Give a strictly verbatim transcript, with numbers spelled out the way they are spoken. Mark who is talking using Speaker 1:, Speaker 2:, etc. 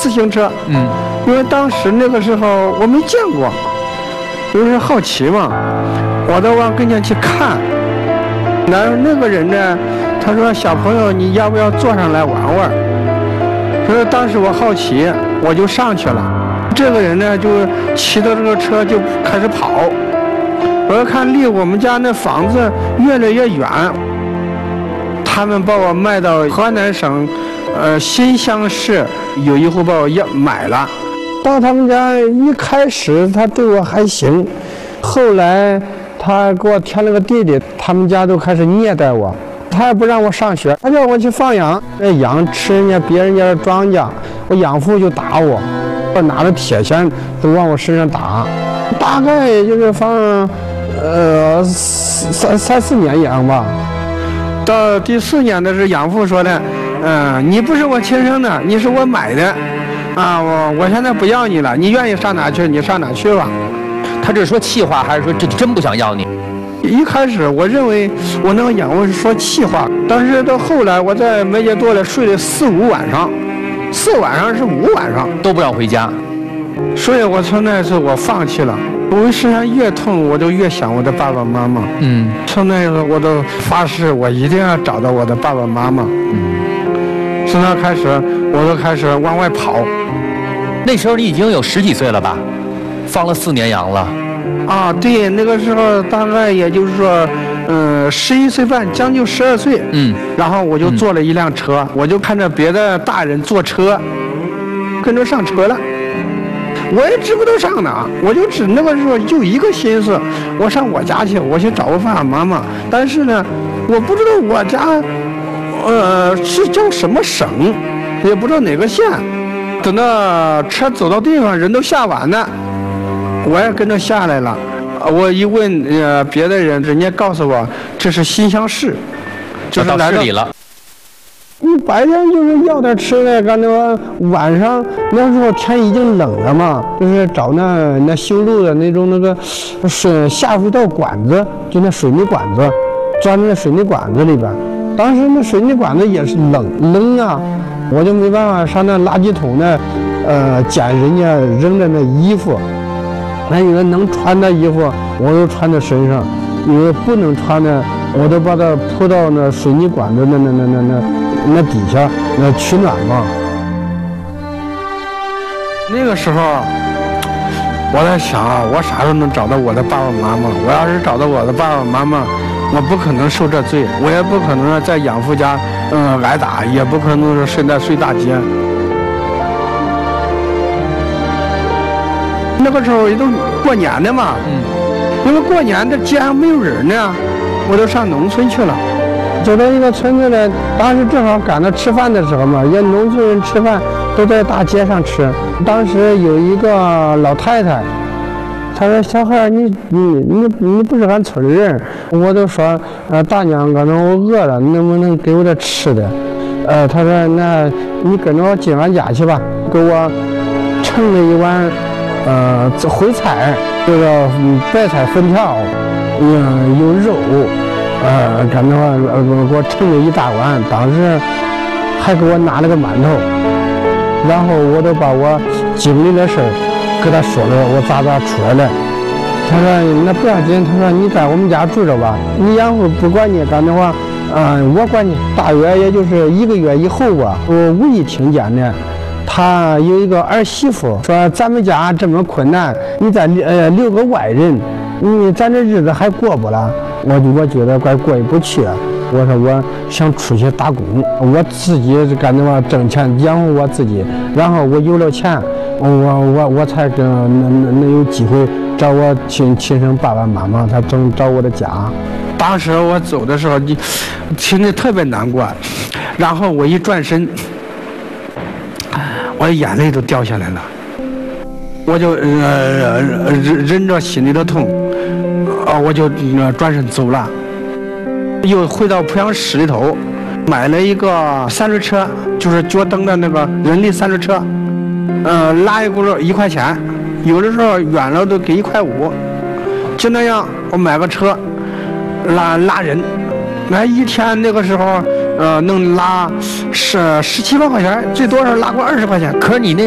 Speaker 1: 自行车。
Speaker 2: 嗯，
Speaker 1: 因为当时那个时候我没见过，就是好奇嘛，我都往跟前去看。然后那个人呢，他说：“小朋友，你要不要坐上来玩玩？”所以当时我好奇，我就上去了。这个人呢，就骑着这个车就开始跑。我看离我们家那房子越来越远，他们把我卖到河南省，呃新乡市有一户把我要买了。到他们家一开始他对我还行，后来他给我添了个弟弟，他们家都开始虐待我。他也不让我上学，他叫我去放羊，那羊吃人家别人家的庄稼，我养父就打我，我拿着铁锨都往我身上打，大概也就是放呃三三四年养吧。到第四年的时候，养父说的，嗯、呃，你不是我亲生的，你是我买的，啊，我我现在不要你了，你愿意上哪去你上哪去吧。
Speaker 2: 他这是说气话，还是说这真不想要你？
Speaker 1: 一开始我认为我那个养父是说气话，但是到后来我在梅家垛里睡了四五晚上，四晚上是五晚上
Speaker 2: 都不让回家，
Speaker 1: 所以我从那次我放弃了。我身上越痛，我就越想我的爸爸妈妈。
Speaker 2: 嗯，
Speaker 1: 从那个我都发誓，我一定要找到我的爸爸妈妈。嗯，从那开始，我就开始往外跑。
Speaker 2: 那时候你已经有十几岁了吧？放了四年羊了。
Speaker 1: 啊，对，那个时候大概也就是说，嗯，十一岁半，将近十二岁。
Speaker 2: 嗯，
Speaker 1: 然后我就坐了一辆车，嗯、我就看着别的大人坐车，跟着上车了。我也知不道上哪，我就只那个时候就一个心思，我上我家去，我去找我爸爸妈妈。但是呢，我不知道我家，呃，是叫什么省，也不知道哪个县。等到车走到地方，人都下完了。我也跟着下来了，我一问呃别的人，人家告诉我这是新乡市，就是来
Speaker 2: 到市里了。
Speaker 1: 你白天就是要点吃的，干那晚上那时候天已经冷了嘛，就是找那那修路的那种那个水下水道管子，就那水泥管子，钻在那水泥管子里边。当时那水泥管子也是冷冷啊，我就没办法上那垃圾桶那呃捡人家扔的那衣服。那有的能穿的衣服，我都穿在身上；有的不能穿的，我都把它铺到那水泥管子那那那那那那底下，那取暖嘛。那个时候，我在想啊，我啥时候能找到我的爸爸妈妈？我要是找到我的爸爸妈妈，我不可能受这罪，我也不可能在养父家嗯挨打，也不可能是睡在睡大街。那个时候也都过年的嘛，嗯，因为过年的街上没有人呢，我都上农村去了。走到一个村子呢，当时正好赶到吃饭的时候嘛，人家农村人吃饭都在大街上吃。当时有一个老太太，她说：“小孩，你你你你不是俺村人？”我都说：“呃，大娘，刚才我饿了，你能不能给我点吃的？”呃，她说：“那你跟着我进俺家去吧，给我盛了一碗。”呃，烩菜，这个白菜粉条，嗯，有肉，呃，干的话，呃，给我盛了一大碗。当时还给我拿了个馒头，然后我都把我经历的事儿给他说了，我咋咋出来了。他说那不要紧，他说你在我们家住着吧，你养父不管你，干的话，嗯、呃，我管你。大约也就是一个月以后吧，我无意听见的。他有一个儿媳妇说：“咱们家这么困难，你再呃留个外人，你咱这日子还过不了？”我我觉得怪过意不去。我说我想出去打工，我自己干的话挣钱养活我自己，然后我有了钱，我我我才跟能能有机会找我亲亲生爸爸妈妈，他正找我的家。当时我走的时候，你心里特别难过，然后我一转身。我眼泪都掉下来了，我就呃忍忍着心里的痛，啊，我就、呃、转身走了，又回到濮阳市里头，买了一个三轮车，就是脚蹬的那个人力三轮车，呃，拉一轱辘一块钱，有的时候远了都给一块五，就那样我买个车，拉拉人，那一天那个时候。呃，能拉十十七八块钱，最多是拉过二十块钱。
Speaker 2: 可是你那